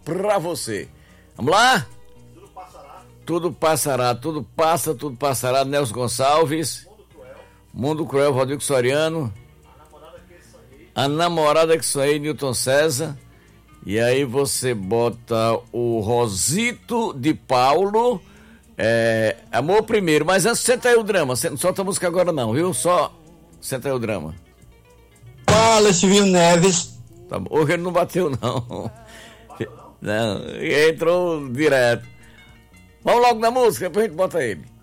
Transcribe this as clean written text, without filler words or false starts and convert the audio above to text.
pra você. Vamos lá? Tudo passará, tudo passa, tudo passará. Nelson Gonçalves. Mundo Cruel, Rodrigo Soriano. A Namorada que Sonhei, Newton César. E aí você bota o Rosito de Paulo. Amor primeiro, mas antes senta aí o drama. Você não solta a música agora não, viu? Só senta aí o drama. Fala, Silvio Neves. Tá bom. Hoje ele não bateu não. Não, entrou direto. Vamos logo na música, depois a gente bota ele.